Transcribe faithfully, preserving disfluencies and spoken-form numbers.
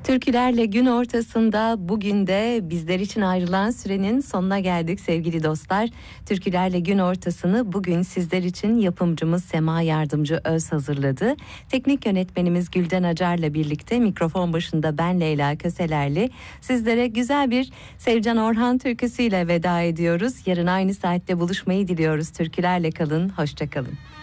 Türkülerle gün ortasında bugün de bizler için ayrılan sürenin sonuna geldik sevgili dostlar. Türkülerle gün ortasını bugün sizler için yapımcımız Sema Yardımcı Öz hazırladı. Teknik yönetmenimiz Gülden Acar'la birlikte mikrofon başında ben Leyla Köselerli. Sizlere güzel bir Sevcan Orhan türküsüyle veda ediyoruz. Yarın aynı saatte buluşmayı diliyoruz. Türkülerle kalın, hoşça kalın.